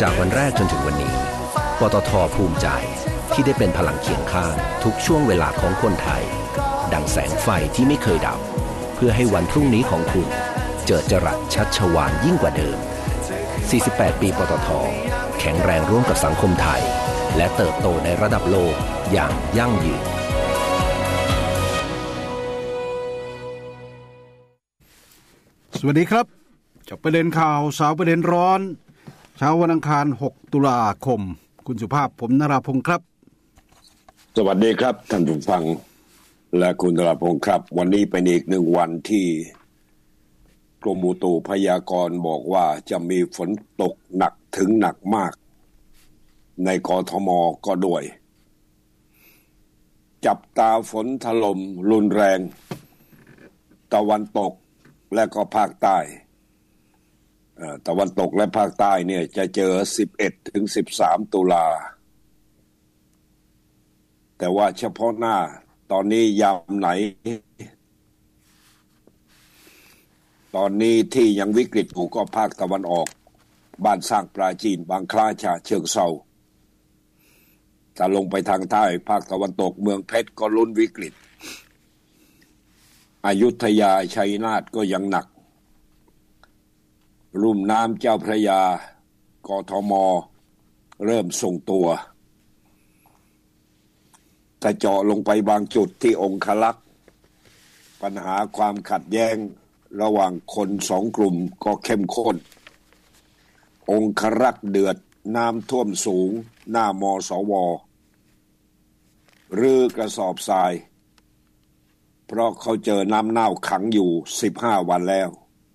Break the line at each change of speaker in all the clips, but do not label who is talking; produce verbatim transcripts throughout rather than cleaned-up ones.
จากวันแรกจนถึงวันนี้ปตท.ภูมิใจที่ได้เป็นพลังเคียงข้างทุกช่วงเวลาของคนไทยดังแสงไฟที่ไม่เคยดับเพื่อให้วันพรุ่งนี้ของคุณเจิดจรัสชัชวาลยิ่งกว่าเดิมสี่สิบแปดปีปตท.แข็งแรงร่วมกับสังคมไทยและเติบโตในระดับโลกอย่างยั่งยืน
สวัสดีครับจากประเด็นข่าวสาวประเด็นร้อนเช้าวันอังคารหกตุลาคมคุณสุภาพผมนราพงศ์ครับ
สวัสดีครับท่านผู้ฟังและคุณนราพงศ์ครับวันนี้เป็นอีกหนึ่งวันที่กรมอุตุพยากรณ์บอกว่าจะมีฝนตกหนักถึงหนักมากในกทม.ก็ด้วยจับตาฝนถล่มรุนแรงตะวันตกและก็ภาคใต้ตะวันตกและภาคใต้เนี่ยจะเจอสิบเอ็ดถึงสิบสามตุลาแต่ว่าเฉพาะหน้าตอนนี้ยามไหนตอนนี้ที่ยังวิกฤตอยู่ก็ภาคตะวันออกบ้านสร้างปราจีนบางคล้าฉะเชิงเทราถ้าลงไปทางใต้ภาคตะวันตกเมืองเพชรก็ลุ้นวิกฤตอยุธยาชัยนาทก็ยังหนักลุ่มน้ำเจ้าพระยากทม.เริ่มทรงตัวแต่เจาะลงไปบางจุดที่องคลักษ์ปัญหาความขัดแย้งระหว่างคนสองกลุ่มก็เข้มข้นองครักษ์เดือดน้ำท่วมสูงหน้ามสว.รื้อกระสอบทรายเพราะเขาเจอน้ำเน่าขังอยู่สิบห้าวันแล้ว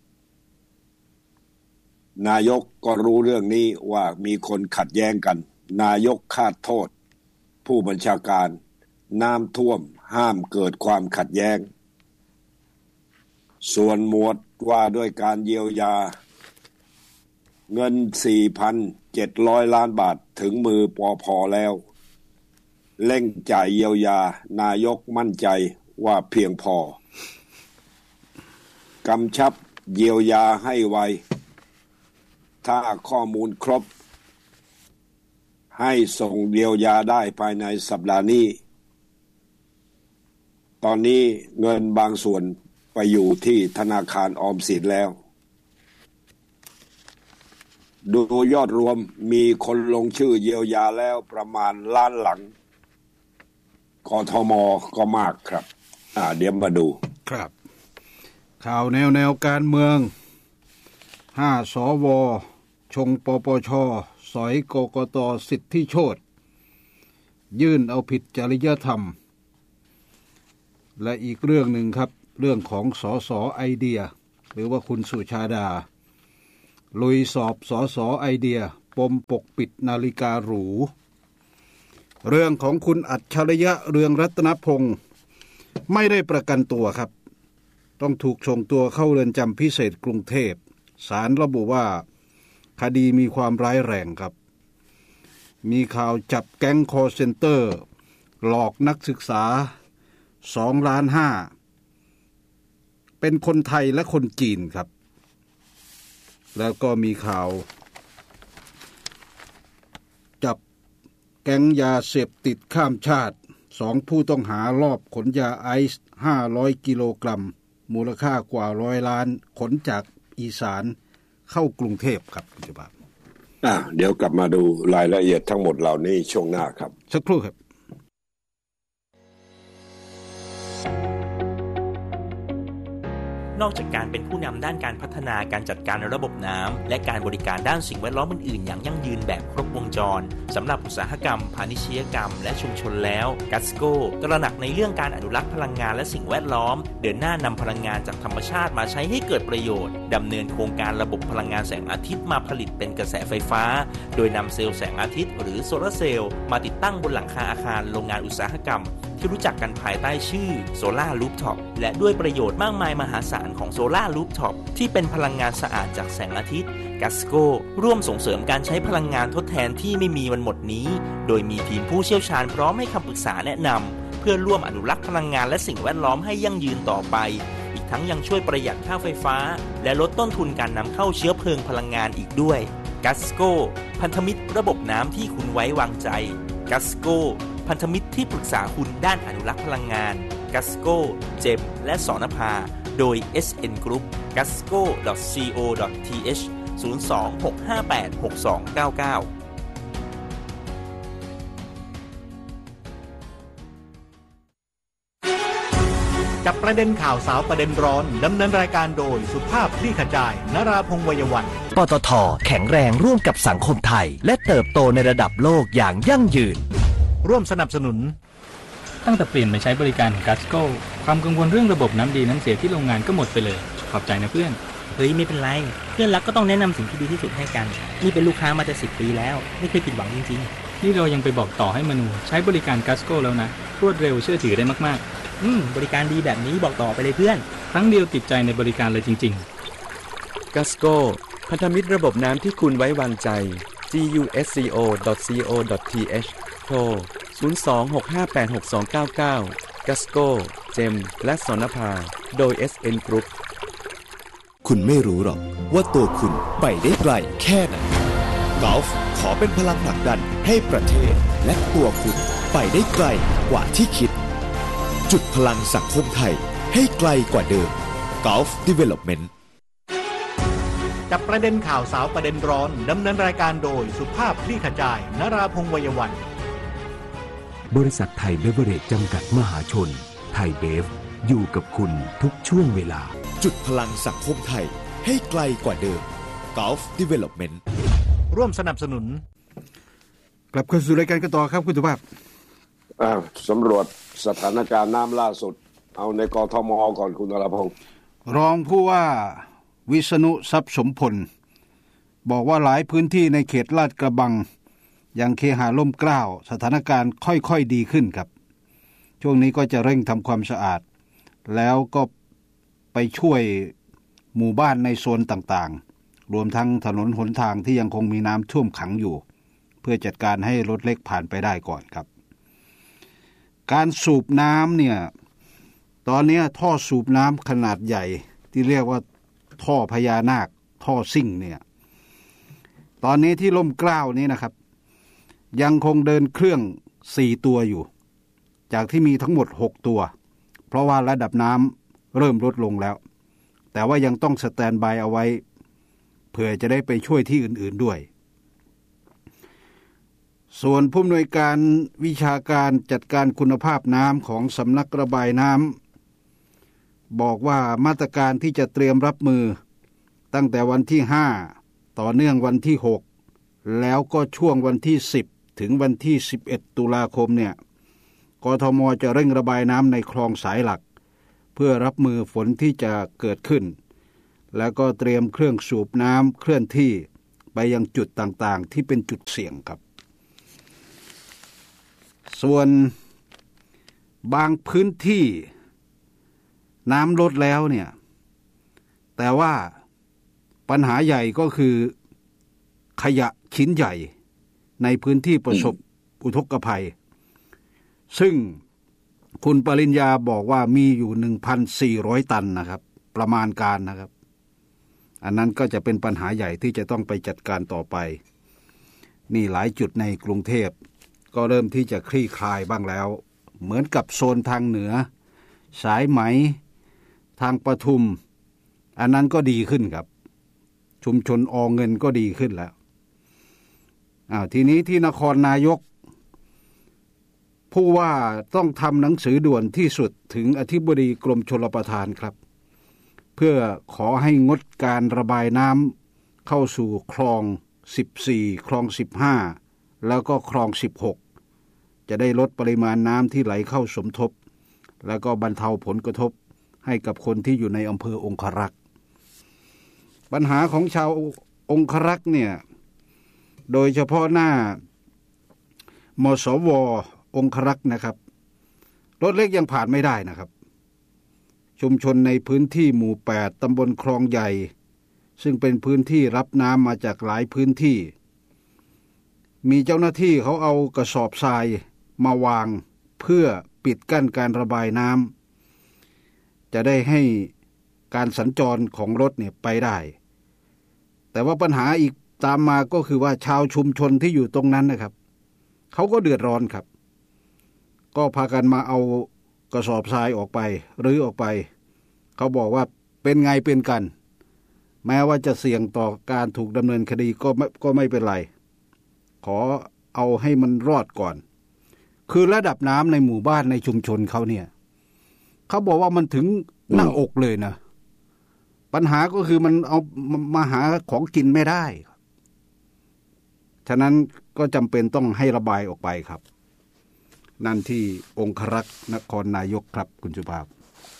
นายกก็รู้เรื่องนี้ว่ามีคนขัดแย้งกันนายกคาดโทษผู้บัญชาการน้ำท่วมห้ามเกิดความขัดแย้งส่วนหมวดว่าด้วยการเยียวยาเงิน สี่พันเจ็ดร้อย ล้านบาทถึงมือปภ.แล้วเร่งจ่ายเยียวยานายกมั่นใจว่าเพียงพอกำชับเยียวยาให้ไวถ้าข้อมูลครบให้ส่งเยียวยาได้ภายในสัปดาห์นี้ตอนนี้เงินบางส่วนไปอยู่ที่ธนาคารออมสินแล้วดูยอดรวมมีคนลงชื่อเยียวยาแล้วประมาณล้านหลังกทม.ก็มากครับอ่าเดี๋ยวมาดู
ครับข่าวแนวแนวการเมืองห้าสวชงปปชสอยกกต.สิทธิโชติยื่นเอาผิดจริยธรรมและอีกเรื่องหนึ่งครับเรื่องของสสไอเดียหรือว่าคุณสุชาดาลุยสอบสสไอเดียปมปกปิดนาฬิกาหรูเรื่องของคุณอัจฉริยะเรืองรัตนพงศ์ไม่ได้ประกันตัวครับต้องถูกส่งตัวเข้าเรือนจำพิเศษกรุงเทพศาลระบุว่าคดีมีความร้ายแรงครับมีข่าวจับแก๊งคอลเซ็นเตอร์หลอกนักศึกษาสองล้านห้าเป็นคนไทยและคนจีนครับแล้วก็มีข่าวจับแก๊งยาเสพติดข้ามชาติสองผู้ต้องหารอบขนยาไอซ์ห้าร้อยกิโลกรัมมูลค่ากว่าร้อยล้านขนจากอีสานเข้ากรุงเทพครับคุณจุบา
อ่าเดี๋ยวกลับมาดูรายละเอียดทั้งหมดเหล่านี้ช่วงหน้าครับ
สักครู่ครับ
นอกจากการเป็นผู้นำด้านการพัฒนาการจัดการระบบน้ำและการบริการด้านสิ่งแวดล้อมอื่นๆอย่างยั่งยืนแบบครบวงจรสำหรับอุตสาหกรรมพาณิชยกรรมและชุมชนแล้วกัสโก้ตระหนักในเรื่องการอนุรักษ์พลังงานและสิ่งแวดล้อมเดินหน้านำพลังงานจากธรรมชาติมาใช้ให้เกิดประโยชน์ดำเนินโครงการระบบพลังงานแสงอาทิตย์มาผลิตเป็นกระแสไฟฟ้าโดยนำเซลล์แสงอาทิตย์หรือโซลาร์เซลล์มาติดตั้งบนหลังคาอาคารโรงงานอุตสาหกรรมที่รู้จักกันภายใต้ชื่อโซล่ารูฟท็อปและด้วยประโยชน์มากมายมหาศาลของโซล่ารูฟท็อปที่เป็นพลังงานสะอาดจากแสงอาทิตย์กัสโก้ร่วมส่งเสริมการใช้พลังงานทดแทนที่ไม่มีวันหมดนี้โดยมีทีมผู้เชี่ยวชาญพร้อมให้คำปรึกษาแนะนำเพื่อร่วมอนุรักษ์พลังงานและสิ่งแวดล้อมให้ยั่งยืนต่อไปอี อีกทั้งยังช่วยประหยัดค่าไฟฟ้าและลดต้นทุนการนำเข้าเชื้อเพลิงพลังงานอีกด้วยกัสโกพันธมิตรระบบน้ำที่คุณไว้วางใจกัสโกพันธมิตรที่ปรึกษาคุณด้านอนุรักษ์พลังงานกัสโกเจมและสนภาโดย เอส เอ็น Group กัสโก ดอท ซี โอ ดอท ที เอช ศูนย์ สอง หก ห้า แปด หก สอง เก้า เก้า
จับประเด็นข่าวสาวประเด็นร้อนดำเนินรายการโดยสุภาพคลี่ขจายนราพงษ์ วัยวัน
ปตท.แข็งแรงร่วมกับสังคมไทยและเติบโตในระดับโลกอย่างยั่งยืน
ร่วมสนับสนุน
ตั้งแต่เปลี่ยนมาใช้บริการกัสโก้ความกังวลเรื่องระบบน้ำดีน้ำเสียที่โรงงานก็หมดไปเลยขอบใจนะเพื่อน
เฮ้ยไม่เป็นไรเพื่อนรักก็ต้องแนะนำสิ่งที่ดีที่สุดให้กันนี่เป็นลูกค้ามาจะสิบปีแล้วไม่เคยผิดหวังจริง
ๆนี่เรายังไปบอกต่อให้มนูใช้บริการกัสโก้แล้วนะรวดเร็วเชื่อถือได้มาก
ๆอืมบริการดีแบบนี้บอกต่อไปเลยเพื่อน
ครั้งเดียวติดใจในบริการเลยจริง
ๆกัสโก้พันธมิตรระบบน้ำที่คุณไว้วางใจ จี ยู เอส ซี โอ ดอท ซี โอ ดอท ที เอช โทร ศูนย์ สอง หก ห้า แปด หก สอง เก้า เก้า กัสโก้เจมและสนภาโดย เอส เอ็น Group
คุณไม่รู้หรอกว่าตัวคุณไปได้ไกลแค่ไหนกอล์ฟขอเป็นพลังผลักดันให้ประเทศและตัวคุณไปได้ไกลกว่าที่คิดจุดพลังสังคมไทยให้ไกลกว่าเดิม Gulf Development
จับประเด็นข่าวสาวประเด็นร้อนดำเนินรายการโดยสุภาพคลี่ขจายนราพงษ์ วัยวัน
บริษัทไทยเบเวอเรจจำกัดมหาชนไทยเบฟอยู่กับคุณทุกช่วงเวลา
จุดพลังสังคมไทยให้ไกลกว่าเดิม Gulf Development
ร่วมสนับสนุน
กลับเข้าสู่รายการกันต่อครับคุณสุภาพ
สำรวจสถานการณ์น้ำล่าสุดเอาในกทม.ก่อนคุณนรพงศ์
รองผู้ว่าวิษณุทรัพย์สมพลบอกว่าหลายพื้นที่ในเขตลาดกระบังอย่างเคหะร่มเกล้าสถานการณ์ค่อยๆดีขึ้นครับช่วงนี้ก็จะเร่งทำความสะอาดแล้วก็ไปช่วยหมู่บ้านในโซนต่างๆรวมทั้งถนนหนทางที่ยังคงมีน้ำท่วมขังอยู่เพื่อจัดการให้รถเล็กผ่านไปได้ก่อนครับการสูบน้ำเนี่ยตอนนี้ท่อสูบน้ำขนาดใหญ่ที่เรียกว่าท่อพญานาคท่อซิ่งเนี่ยตอนนี้ที่ร่มเกล้านี้นะครับยังคงเดินเครื่องสี่ตัวอยู่จากที่มีทั้งหมดหกตัวเพราะว่าระดับน้ำเริ่มลดลงแล้วแต่ว่ายังต้องสแตนด์บายเอาไว้เพื่อจะได้ไปช่วยที่อื่นๆด้วยส่วนผู้อำนวยการวิชาการจัดการคุณภาพน้ำของสำนักระบายน้ำบอกว่ามาตรการที่จะเตรียมรับมือตั้งแต่วันที่ห้าต่อเนื่องวันที่หกแล้วก็ช่วงวันที่สิบถึงวันที่สิบเอ็ดตุลาคมเนี่ยกทม.จะเร่งระบายน้ำในคลองสายหลักเพื่อรับมือฝนที่จะเกิดขึ้นแล้วก็เตรียมเครื่องสูบน้ำเคลื่อนที่ไปยังจุดต่างๆที่เป็นจุดเสี่ยงครับส่วนบางพื้นที่น้ำลดแล้วเนี่ยแต่ว่าปัญหาใหญ่ก็คือขยะชิ้นใหญ่ในพื้นที่ประสบอุทกภัยซึ่งคุณปริญญาบอกว่ามีอยู่ หนึ่งพันสี่ร้อย ตันนะครับประมาณการนะครับอันนั้นก็จะเป็นปัญหาใหญ่ที่จะต้องไปจัดการต่อไปนี่หลายจุดในกรุงเทพก็เริ่มที่จะคลี่คลายบ้างแล้วเหมือนกับโซนทางเหนือสายไหมทางปทุมอันนั้นก็ดีขึ้นครับชุมชนออเงินก็ดีขึ้นแล้วอ้าวทีนี้ที่นครนายกผู้ว่าต้องทำหนังสือด่วนที่สุดถึงอธิบดีกรมชลประทานครับเพื่อขอให้งดการระบายน้ำเข้าสู่คลองสิบสี่คลองสิบห้าแล้วก็คลองสิบหกจะได้ลดปริมาณน้ำที่ไหลเข้าสมทบแล้วก็บรรเทาผลกระทบให้กับคนที่อยู่ในอำเภอองครักษ์ปัญหาของชาวองครักษ์เนี่ยโดยเฉพาะหน้ามสวองครักษ์นะครับรถเล็กยังผ่านไม่ได้นะครับชุมชนในพื้นที่หมู่แปดตำบลคลองใหญ่ซึ่งเป็นพื้นที่รับน้ำมาจากหลายพื้นที่มีเจ้าหน้าที่เขาเอากระสอบทรายมาวางเพื่อปิดกั้นการระบายน้ำจะได้ให้การสัญจรของรถเนี่ยไปได้แต่ว่าปัญหาอีกตามมาก็คือว่าชาวชุมชนที่อยู่ตรงนั้นนะครับเขาก็เดือดร้อนครับก็พากันมาเอากระสอบทรายออกไปรื้อออกไปเขาบอกว่าเป็นไงเป็นกันแม้ว่าจะเสี่ยงต่อการถูกดำเนินคดีก็ไม่ก็ไม่เป็นไรขอเอาให้มันรอดก่อนคือระดับน้ำในหมู่บ้านในชุมชนเขาเนี่ยเขาบอกว่ามันถึงหน้าอกเลยนะปัญหาก็คือมันเอามาหาของกินไม่ได้ฉะนั้นก็จำเป็นต้องให้ระบายออกไปครับนั่นที่องครักษ์นครนายกครับคุณสุภาพ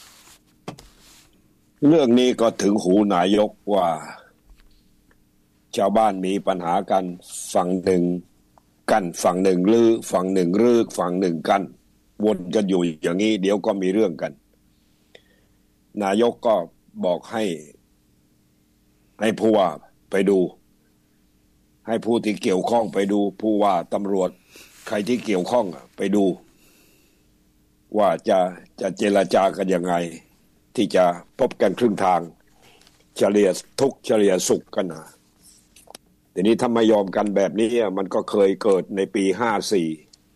เรื่องนี้ก็ถึงหูนายกว่าชาวบ้านมีปัญหากันฝั่งหนึ่งกั้นฝั่งหนึ่งลื้อฝั่งหนึ่งรื้อฝั่งหนึ่งกั้นวนกันอยู่อย่างนี้เดี๋ยวก็มีเรื่องกันนายกก็บอกให้ให้ผู้ว่าไปดูให้ผู้ที่เกี่ยวข้องไปดูผู้ว่าตำรวจใครที่เกี่ยวข้องไปดูว่าจะจะเจรจากันยังไงที่จะพบกันครึ่งทางเฉลี่ยทุกข์เฉลี่ยสุขกันนะทีนี้ถ้าไม่ยอมกันแบบนี้มันก็เคยเกิดในปีห้าสี่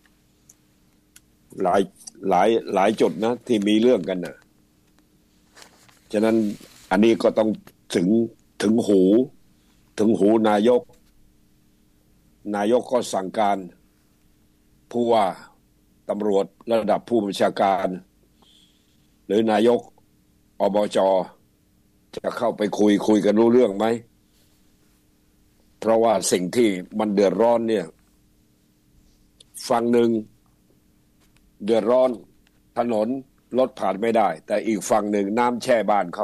หลายหลายหลายจุดนะที่มีเรื่องกันนะฉะนั้นอันนี้ก็ต้องถึงถึงหูถึงหูนายกนายกก็สั่งการผู้ว่าตำรวจระดับผู้บัญชาการหรือนายกอบจ.จะเข้าไปคุยคุยกันรู้เรื่องไหมเพราะว่าสิ่งที่มันเดือดร้อนเนี่ยฝั่งหนึ่งเดือดร้อนถนนรถผ่านไม่ได้แต่อีกฝั่งหนึ่งน้ำแช่บ้านเขา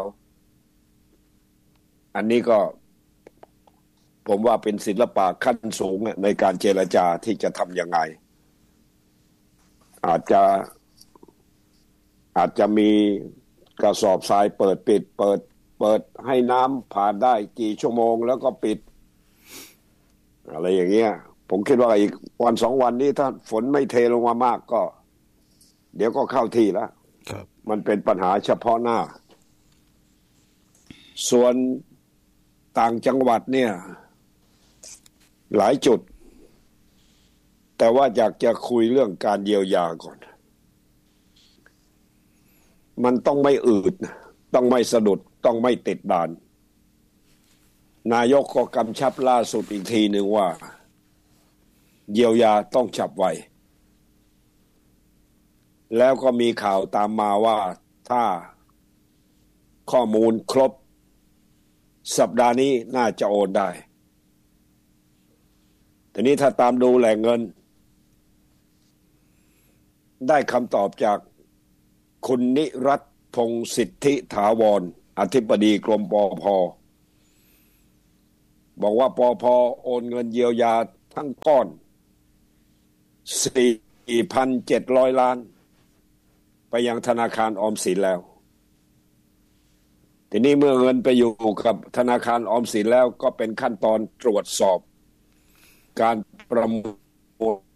อันนี้ก็ผมว่าเป็นศิลปะขั้นสูงในการเจรจาที่จะทำยังไงอาจจะอาจจะมีกระสอบทรายเปิดปิดเปิดเปิดให้น้ำผ่านได้กี่ชั่วโมงแล้วก็ปิดอะไรอย่างเงี้ยผมคิดว่าอีกวันสองวันนี้ถ้าฝนไม่เทลงมามากก็เดี๋ยวก็เข้าที่แล้วมันเป็นปัญหาเฉพาะหน้าส่วนต่างจังหวัดเนี่ยหลายจุดแต่ว่าอยากจะคุยเรื่องการเยียวยาก่อนมันต้องไม่อืดต้องไม่สะดุดต้องไม่ติดด่านนายกก็กำชับล่าสุดอีกทีหนึ่งว่าเยียวยาต้องฉับไวแล้วก็มีข่าวตามมาว่าถ้าข้อมูลครบสัปดาห์นี้น่าจะโอนได้ทีนี้ถ้าตามดูแหล่งเงินได้คำตอบจากคุณนิรัตน์พงษ์สิทธิถาวรอธิบดีกรมปภ.บอกว่าปภ.โอนเงินเยียวยาทั้งก้อน สี่พันเจ็ดร้อย ล้านไปยังธนาคารออมสินแล้วทีนี้เมื่อเงินไปอยู่กับธนาคารออมสินแล้วก็เป็นขั้นตอนตรวจสอบการประมว